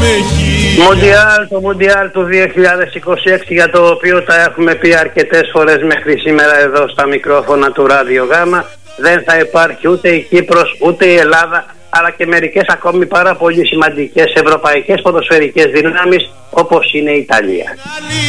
Το Μουντιάλ του 2026, για το οποίο τα έχουμε πει αρκετές φορές μέχρι σήμερα εδώ στα μικρόφωνα του Ράδιο Γάμα. Δεν θα υπάρχει ούτε η Κύπρος ούτε η Ελλάδα, αλλά και μερικές ακόμη πάρα πολύ σημαντικές ευρωπαϊκές ποδοσφαιρικές δυνάμεις όπως είναι η Ιταλία.